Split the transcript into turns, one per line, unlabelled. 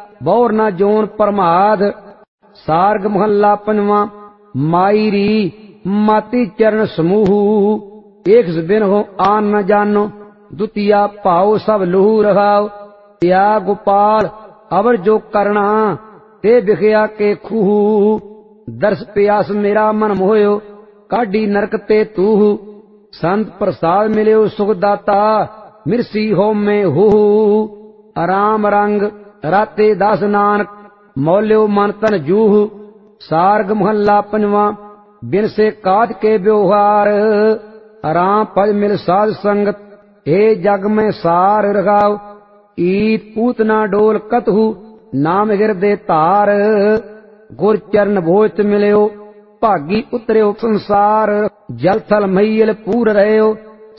ਬੌਰ ਨਾ ਜੋਨ ਪ੍ਰਮਾਦ। ਸਾਰਗ ਮਹੱਲਾ ਪੰਜਵਾਂ। ਮਾਈ ਰੀ ਮਾਤੀ ਚਰਨ ਸਮੂਹ। ਏਕ ਬਿਨ ਹੋ ਆਨ न जानो। दुतिया भाव सब लहू रहाओ। या गोपाल अवर जो करना ते बिखया के खूह। दर्श प्यास मेरा मन मोयो काढ़ी नरक ते तूह। संत प्रसाद मिलियो सुखदाता मिरसी हो में हूह। आराम रंग राते दास नानक मौल्यो मन तन जूह। सारग महला पंजवा। बिन से काज के व्यवहार आराम पद मिल साध संगत। हे जग में सार रखाओ ईत पूत ना डोल कतहु नाम हिरदे तार। गुर चरण भोजत मिलियो भागी उतरियो संसार। जल थल महील पूर रहियो